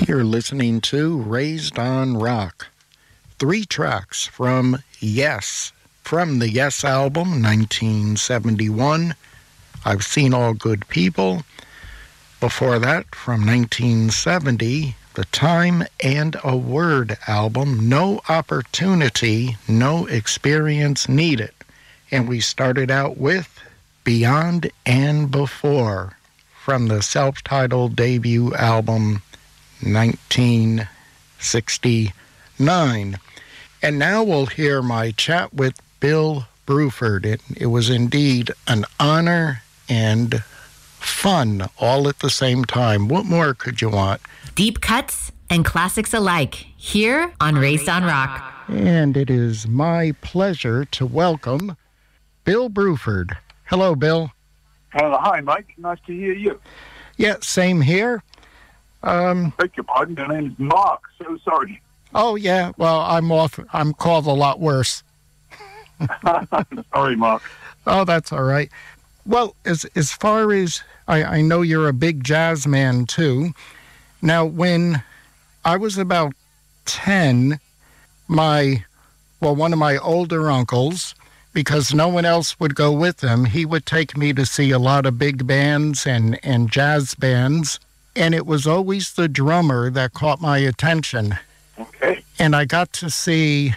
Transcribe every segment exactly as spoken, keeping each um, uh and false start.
You're listening to Raised on Rock. Three tracks from Yes, from the Yes album, nineteen seventy-one. I've Seen All Good People. Before that, from nineteen seventy, the Time and a Word album, No Opportunity, No Experience Needed. And we started out with Beyond and Before, from the self-titled debut album, nineteen sixty-nine. And now we'll hear my chat with Bill Bruford. It, it was indeed an honor and fun all at the same time. What more could you want? Deep cuts and classics alike, here on Raised on Rock. And it is my pleasure to welcome Bill Bruford. Hello, Bill. Uh, hi, Mike. Nice to hear you. Yeah, same here. Um, Beg your pardon, your name is Mark. So sorry. Oh, yeah. Well, I'm off. I'm called a lot worse. Sorry, Mark. Oh, that's all right. Well, as as far as I, I know, you're a big jazz man too. Now, when I was about ten, my well, one of my older uncles, because no one else would go with him, he would take me to see a lot of big bands and and jazz bands. And it was always the drummer that caught my attention. Okay. And I got to see,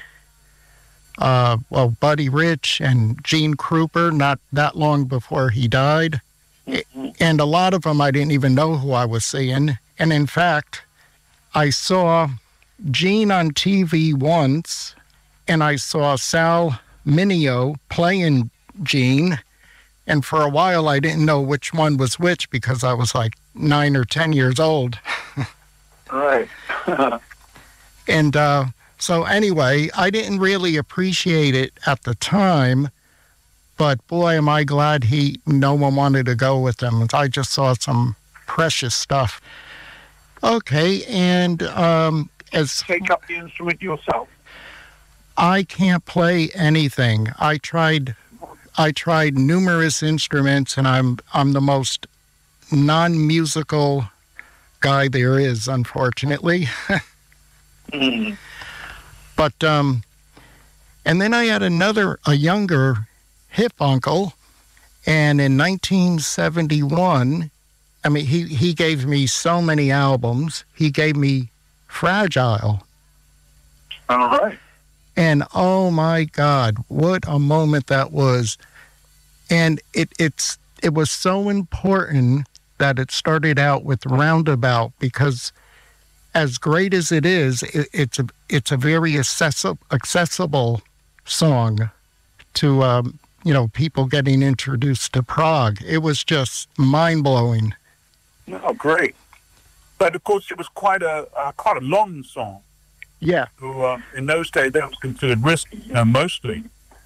uh, well, Buddy Rich and Gene Krupa not that long before he died. Mm-hmm. And a lot of them I didn't even know who I was seeing. And in fact, I saw Gene on T V once, and I saw Sal Mineo playing Gene. And for a while, I didn't know which one was which because I was like nine or ten years old. Right. And uh, so anyway, I didn't really appreciate it at the time, but boy, am I glad he no one wanted to go with him. I just saw some precious stuff. Okay, and um, as take up the instrument yourself. I can't play anything. I tried. I tried numerous instruments, and I'm I'm the most non-musical guy there is, unfortunately. mm. But um, and then I had another, a younger hip uncle, and in nineteen seventy-one, I mean, he he gave me so many albums. He gave me Fragile. All right. And oh my God, what a moment that was. And it it's it was so important that it started out with Roundabout, because as great as it is, it, it's a it's a very accessible accessible song to um, you know, people getting introduced to prog. It was just mind blowing. Oh, great! But of course, it was quite a uh, quite a long song. Yeah. So, uh, in those days, that was considered risky, you know, mostly.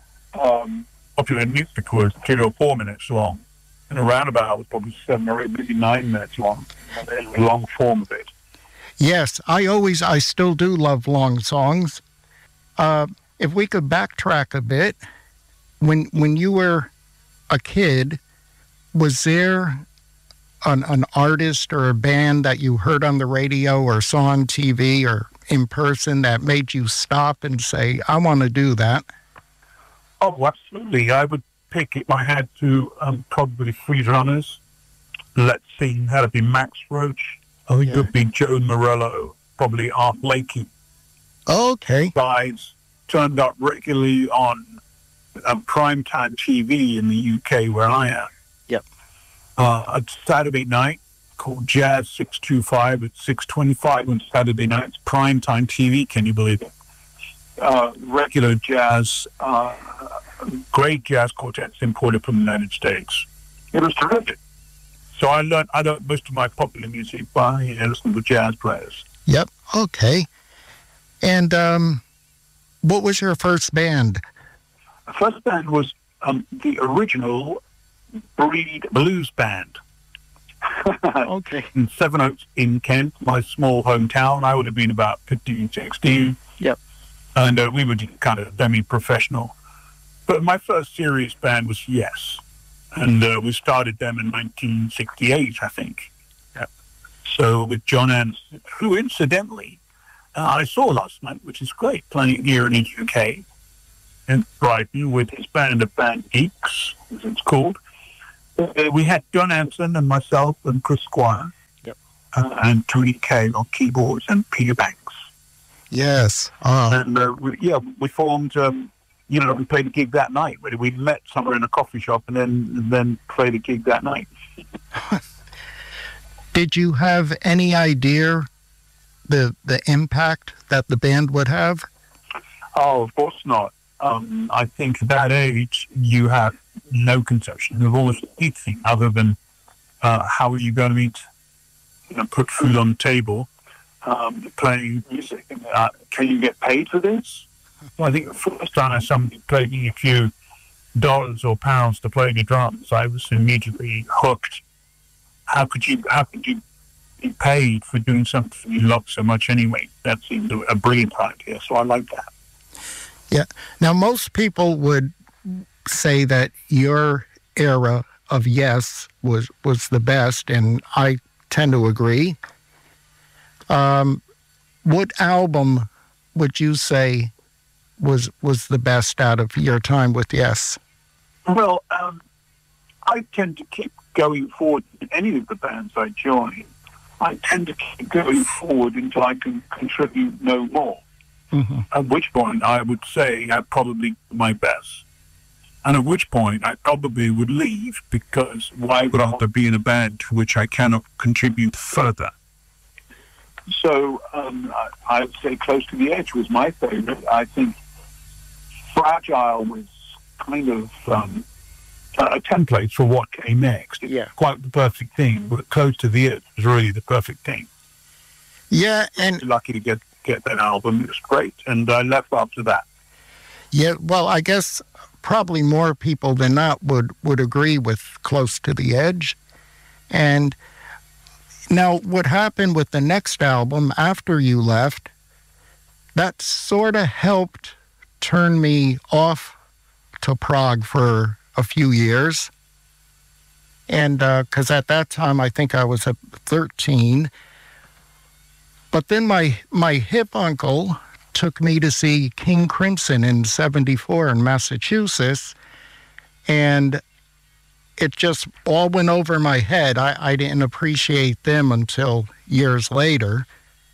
Um, popular music was three or four minutes long. And a Roundabout was probably seven or eight, maybe nine minutes long. The long form of it. Yes, I always, I still do love long songs. Uh, if we could backtrack a bit, when when you were a kid, was there an, an artist or a band that you heard on the radio or saw on T V or in person that made you stop and say, I want to do that? Oh, absolutely. I would pick, if I had to, um, probably Freeze Runners. Let's see, had to be Max Roach. Oh, it yeah. could be Joe Morello, probably Art Blakey. Okay. Guys turned up regularly on um, primetime T V in the U K where I am. Yep. Uh, a Saturday night called Jazz six two five at six twenty-five on Saturday nights, primetime T V, can you believe it? Uh, regular jazz, uh, great jazz quartets imported from the United States. It was terrific. So I learned, I learned most of my popular music by you know, listening to jazz players. Yep. Okay. And um, what was your first band? The first band was um, the original Breed Blues Band. Okay. In Seven Oaks in Kent, my small hometown. I would have been about fifteen, sixteen. Yep. And uh, we were kind of semi-professional. But my first serious band was Yes. And uh, we started them in nineteen sixty-eight, I think. Yep. So with John Anderson, who incidentally uh, I saw last night, which is great, playing here in the U K, in Brighton, with his band, the band Geeks, as it's called. Uh, we had John Anderson and myself and Chris Squire, yep. uh, and Tony Kaye on keyboards, and Peter Banks. Yes. Oh. And uh, we, yeah, we formed. Um, you know, we played a gig that night. We met somewhere in a coffee shop, and then and then played a gig that night. Did you have any idea the the impact that the band would have? Oh, of course not. Um, I think at that age, you have no conception of almost anything other than uh, how are you going to eat, you know, put food on the table, um, playing music. Uh, can you get paid for this? Well, I think the first time I somebody paid me a few dollars or pounds to play the drums, I was immediately hooked. How could you? How could you be paid for doing something you love so much anyway? That seemed a brilliant idea, so I like that. Yeah. Now, most people would say that your era of Yes was, was the best, and I tend to agree. Um, what album would you say was was the best out of your time with Yes? Well, um, I tend to keep going forward in any of the bands I join. I tend to keep going forward until I can contribute no more. Mm-hmm. At which point I would say I probably do my best. And at which point I probably would leave, because why would I be in a band to which I cannot contribute further? So um, I, I would say Close to the Edge was my favorite. I think Fragile was kind of um, a template for what came next. It's yeah. quite the perfect thing, but Close to the Edge was really the perfect thing. Yeah, and lucky to get get that album. It was great, and I left after that. Yeah, well, I guess probably more people than not would, would agree with Close to the Edge. And now what happened with the next album after you left, that sort of helped turn me off to prog for a few years. And because uh, at that time, I think I was at thirteen. But then my, my hip uncle took me to see King Crimson in seventy-four in Massachusetts, and it just all went over my head. I, I didn't appreciate them until years later.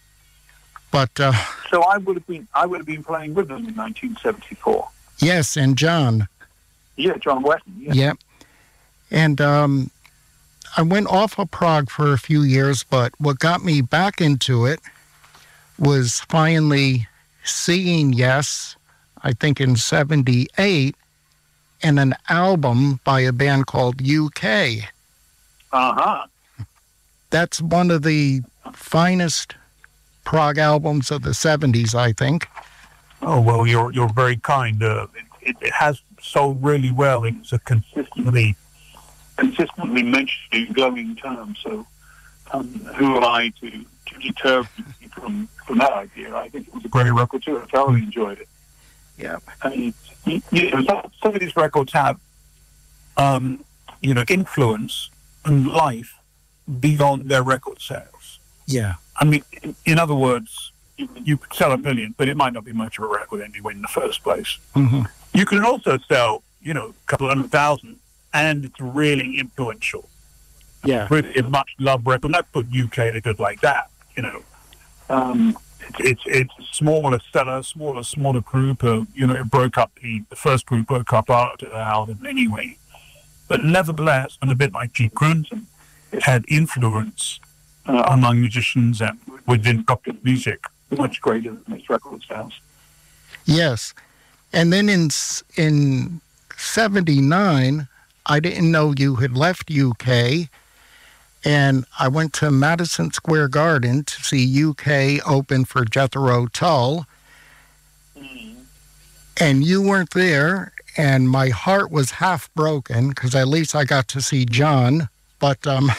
But uh, so I would have been I would have been playing with them in nineteen seventy-four. Yes, and John. Yeah, John Wetton. Yeah. yeah. And um, I went off of prog for a few years, but what got me back into it was finally seeing Yes, I think in seventy-eight, and an album by a band called U K. Uh-huh. That's one of the finest prog albums of the seventies, I think. Oh, well, you're you're very kind. Uh, it, it, it has sold really well. It's a consistently consistently mentioned glowing term. So um, who am I to, to deter me from, from that idea? I think it was a great record too. I thoroughly enjoyed it. Yeah. I mean, you, you know, some, some of these records have, um, you know, influence and life beyond their record sales. Yeah. I mean, in, in other words, you, you could sell a million, but it might not be much of a record anyway in the first place. Mm-hmm. You can also sell, you know, a couple hundred thousand, and it's really influential. Yeah. Really a much loved record. Let's put U K to good like that, you know. Um, it's, it's it's a smaller seller, smaller, smaller group. Uh, you know, it broke up, the, the first group broke up after the album anyway. But nevertheless, and a bit like G. Crimson, it had influence uh, among musicians and within popular music much greater than its record sales. Yes. And then in in seventy-nine, I didn't know you had left U K, and I went to Madison Square Garden to see U K open for Jethro Tull, mm. and you weren't there, and my heart was half broken, because at least I got to see John, but um,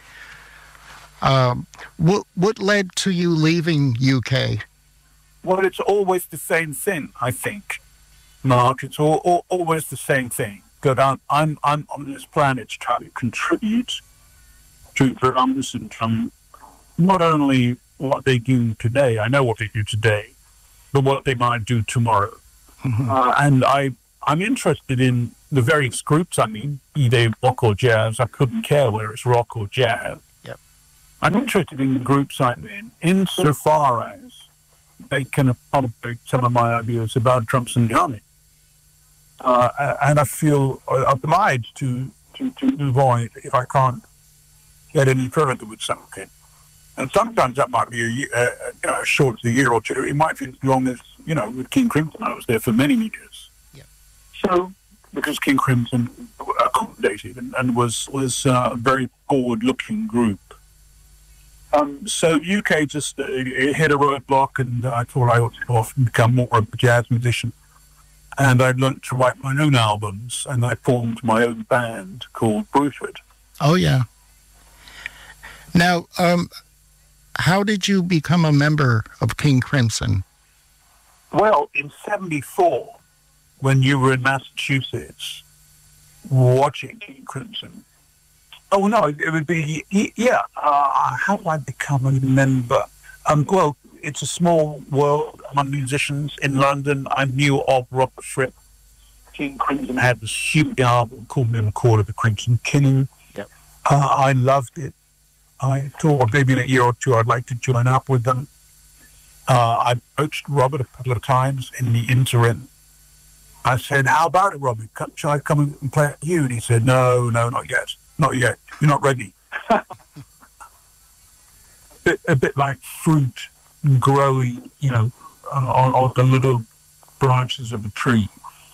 um, what, what led to you leaving U K? Well, it's always the same thing, I think, Mark. It's all, all, always the same thing. Good, I'm, I'm, I'm on this planet to try to contribute to drums and drum not only what they do today, I know what they do today, but what they might do tomorrow. Mm-hmm. Uh, and I, I'm interested in the various groups, I mean, be they rock or jazz. I couldn't care whether it's rock or jazz. Yep. I'm interested in the groups I'm in, insofar as they can accommodate some of my ideas about drums and drumming. Uh, and I feel obliged to, to, to move on if I can't get any further with something. And sometimes that might be a, year, uh, you know, as short as a year or two. It might be as long as, you know, with King Crimson, I was there for many years. Yep. So, because King Crimson accommodated and, and was, was uh, a very forward-looking group. Um, so U K just uh, hit a roadblock, and I thought I ought to go off and become more of a jazz musician. And I learned to write my own albums, and I formed my own band called Brucewood. Oh, yeah. Now, um, how did you become a member of King Crimson? Well, in seventy-four, when you were in Massachusetts watching King Crimson, oh, no, it would be, yeah, uh, how do I become a member? Um, well, it's a small world among musicians in London. I knew of Robert Fripp. King Crimson had this huge album called The Call of the Crimson King. Yep. Uh, I loved it. I thought maybe in a year or two I'd like to join up with them. Uh, I approached Robert a couple of times in the interim. I said, how about it, Robert? Shall I come and play with you? And he said, no, no, not yet. Not yet. You're not ready. a, bit, a bit like fruit growing, you know, on, on the little branches of a tree.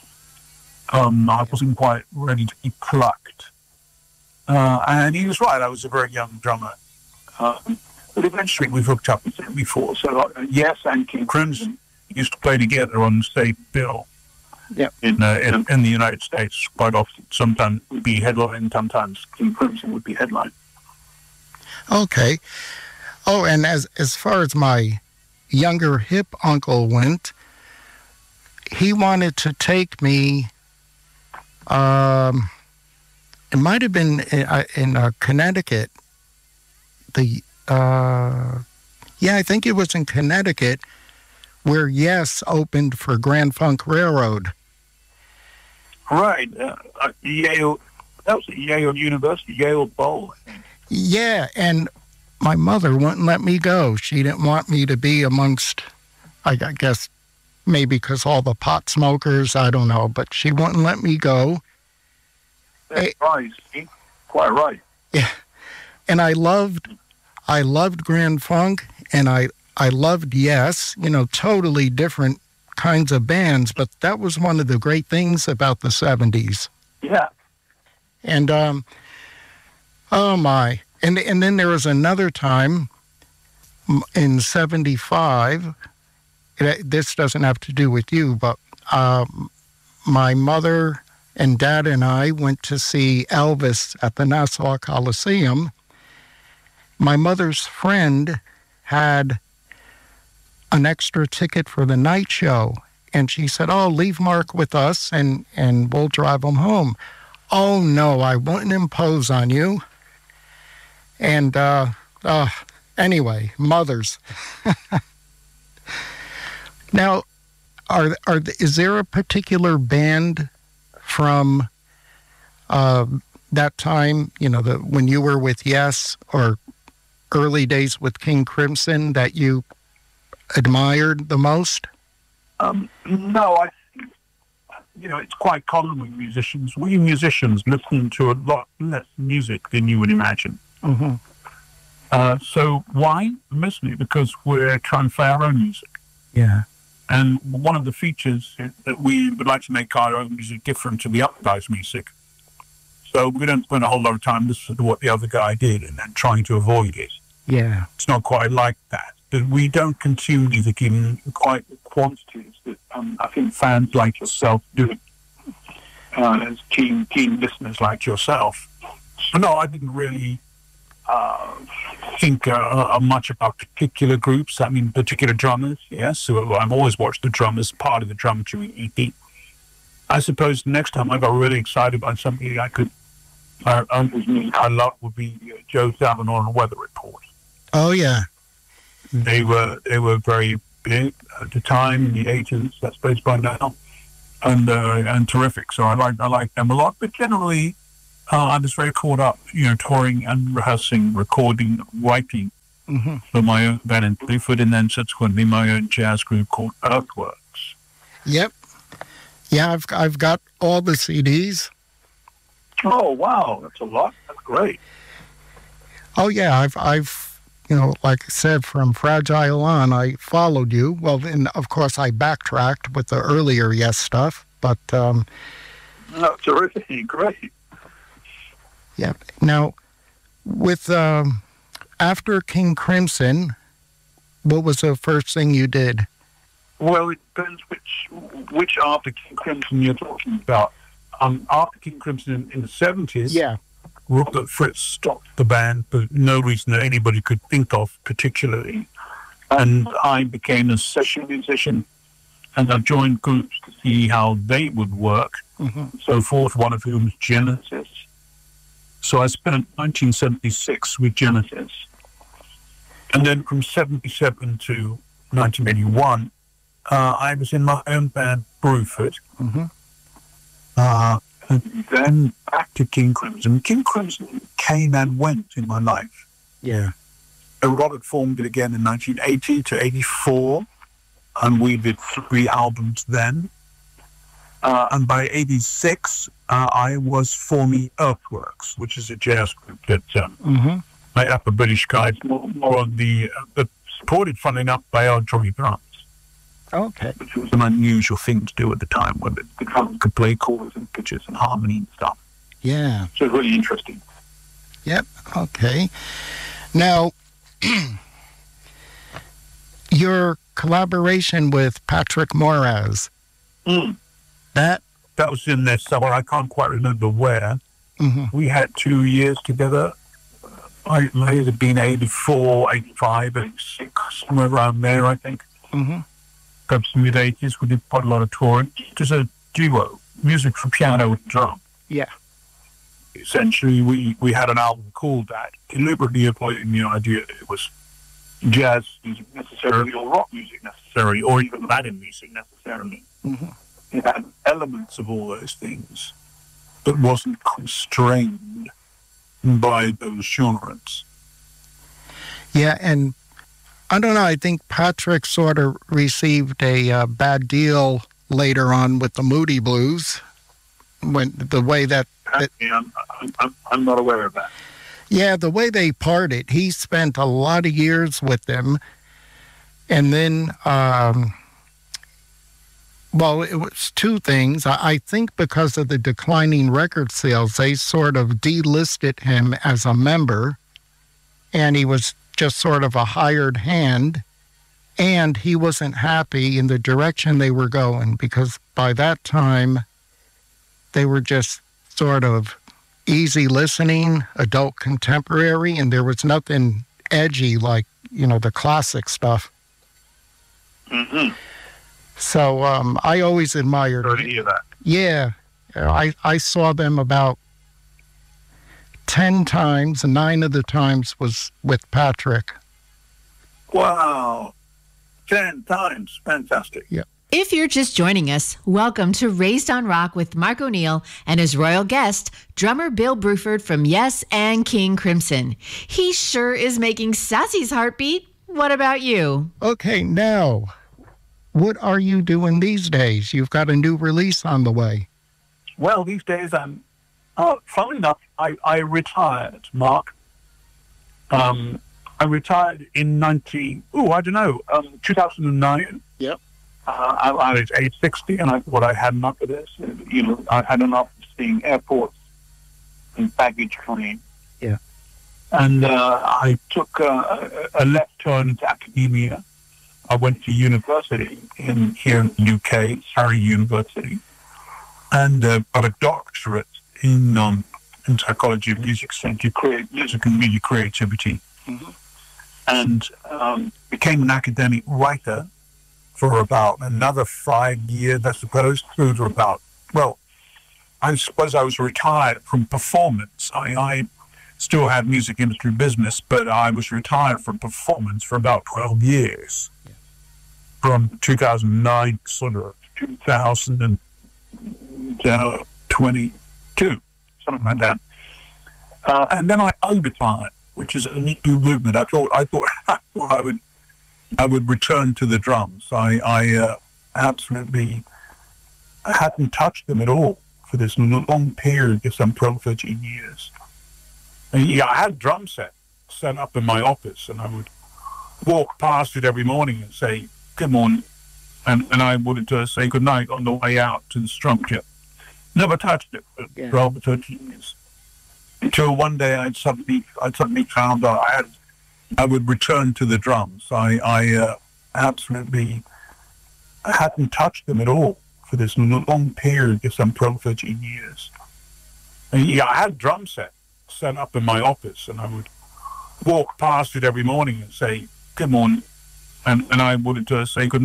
Um, I wasn't quite ready to be plucked. Uh, and he was right. I was a very young drummer. Uh, but eventually we hooked up before. So, uh, yes, and King Crimson used to play together on the same bill. Yeah. In, uh, in in the United States, quite often. Sometimes would be headline, sometimes King Crimson would be headline. Okay. Oh, and as as far as my younger hip uncle went, he wanted to take me. Um, it might have been in, uh, in uh, Connecticut. The uh, yeah, I think it was in Connecticut, where Yes opened for Grand Funk Railroad. Right, uh, uh, Yale. That was at Yale University, Yale Bowl. Yeah, and my mother wouldn't let me go. She didn't want me to be amongst, I guess, maybe because all the pot smokers, I don't know, but she wouldn't let me go. That's I, right, see? Quite right. Yeah, and I loved, I loved Grand Funk, and I, I loved Yes, you know, totally different kinds of bands, but that was one of the great things about the seventies. Yeah. And, um, oh my, and and then there was another time in seventy-five, it, this doesn't have to do with you, but um, my mother and dad and I went to see Elvis at the Nassau Coliseum. My mother's friend had an extra ticket for the night show, and she said, oh, leave Mark with us and, and we'll drive him home. Oh, no, I wouldn't impose on you. And, uh, uh, anyway, mothers. Now, are are is there a particular band from uh, that time, you know, the when you were with Yes or early days with King Crimson that you admired the most? Um, no, I think, you know, it's quite common with musicians. We musicians listen to a lot less music than you would imagine. Mm-hmm. Uh, so why? Mostly because we're trying to play our own music. Yeah. And one of the features is that we would like to make our own music different to the other guy's music. So we don't spend a whole lot of time listening to what the other guy did and then trying to avoid it. Yeah. It's not quite like that. But we don't consume music in quite the quantities that um, I think fans like yourself do. Uh, as keen, keen listeners like yourself. So no, I didn't really uh, think uh, much about particular groups. I mean, particular drummers, yes. So I've always watched the drummers, part of the drum during E P. I suppose the next time I got really excited by somebody I could, uh, um, whose music I love would be uh, Joe Zawinul and the Weather Report. Oh, yeah. They were they were very big at the time in the eighties, I suppose by now, and uh, and terrific. So I like I like them a lot. But generally, uh, I was very caught up, you know, touring and rehearsing, recording, writing Mm-hmm. for my own band in Bluefoot, and then subsequently my own jazz group called Earthworks. Yep. Yeah, I've I've got all the C Ds. Oh wow, that's a lot. That's great. Oh yeah, I've I've you know, like I said, from Fragile on, I followed you. Well, and of course I backtracked with the earlier Yes stuff, but um, Oh, terrific, great. yeah. Now, with um, after King Crimson, what was the first thing you did? Well, it depends which which after King Crimson you're talking about. Um, after King Crimson in, in the seventies, Yeah. Robert Fritz stopped the band for no reason that anybody could think of particularly. And I became a session musician, and I joined groups to see how they would work, Mm-hmm. so forth, one of whom was Genesis. So I spent nineteen seventy-six with Genesis. And then from seventy-seven to nineteen eighty-one, uh, I was in my own band, Bruford. Mm-hmm. Uh, and then back to King Crimson. King Crimson came and went in my life. Yeah. Robert formed it again in nineteen eighty to eighty-four, and we did three albums then. Uh, and by eighty-six, uh, I was forming Earthworks, which is a jazz group that um, Mm-hmm. made up of British guys, more, more on the, uh, but supported, funnily enough, by our Johnny drums, Okay. which was an unusual thing to do at the time, where the, the drums could play chords and pitches and harmony and stuff. Yeah. So it was really interesting. Yep. Okay. Now, your collaboration with Patrick Moraz, Mm. that, That was in there somewhere. I can't quite remember where. mm-hmm. We had two years together. I may have been eighty-four, eighty-five, eighty-six, somewhere around there, I think. Mm-hmm. Perhaps mid-eighties. We did quite a lot of touring. It was a duo, music for piano and drum. Yeah. Essentially, we, we had an album called that, deliberately avoiding the idea that it was jazz music necessarily, or rock music necessarily, or even Latin music necessarily. Mm-hmm. It had elements of all those things, but wasn't constrained by those genres. Yeah, and I don't know, I think Patrick sort of received a uh, bad deal later on with the Moody Blues, when the way that, that I'm, I'm, I'm not aware of that. yeah, the way they parted. He spent a lot of years with them, and then, um, well, it was two things. I, I think because of the declining record sales, they sort of delisted him as a member, and he was just sort of a hired hand, and he wasn't happy in the direction they were going, because by that time, they were just sort of easy listening, adult contemporary, and there was nothing edgy like, you know, the classic stuff. Mm-hmm. So um, I always admired Sorry to it. hear that. Yeah, I, I saw them about ten times, and nine of the times was with Patrick. Wow. Ten times. Fantastic. If you're just joining us, welcome to Raised on Rock with Mark O'Neill and his royal guest, drummer Bill Bruford from Yes and King Crimson. He sure is making Sassy's heart beat. What about you? Okay, now, what are you doing these days? You've got a new release on the way. Well, these days I'm, oh, funnily enough, I, I retired, Mark. Um, I retired in nineteen, oh, I don't know, um, two thousand nine. Yep. Uh, I, I was age sixty, and I thought I had enough of this. You know, I had enough of seeing airports and baggage claim. Yeah. And uh, I took uh, a, a left turn into academia. I went to university in here in the U K, Surrey University, and uh, got a doctorate in um, in psychology of music, to create music and media creativity, Mm-hmm. and um, became an academic writer for about another five years, I suppose, through to about, well, I suppose I was retired from performance. I, I still had music industry business, but I was retired from performance for about twelve years. Yeah. From two thousand nine to sort of two thousand twenty-two, something like that. Uh, and then I overtired, which is a new movement. I thought I thought I would I would return to the drums. I, I uh, absolutely hadn't touched them at all for this long period of some twelve, thirteen years. And yeah, I had a drum set set up in my office, and I would walk past it every morning and say, good morning. And, and I would uh, say good night on the way out to the structure. Never touched it for yeah. twelve or thirteen years. Until one day I'd suddenly, I'd suddenly found out I had, I would return to the drums. I, I uh, absolutely hadn't touched them at all for this long period of some twelve, thirteen years. And yeah, I had a drum set set up in my office, and I would walk past it every morning and say, good morning. And, and I would uh, say good night.